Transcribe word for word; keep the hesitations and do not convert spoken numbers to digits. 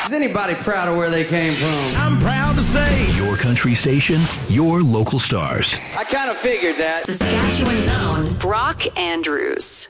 Is anybody proud of where they came from? I'm proud to say, your country station, your local stars. I kind of figured that. Saskatchewan's own Brock Andrews.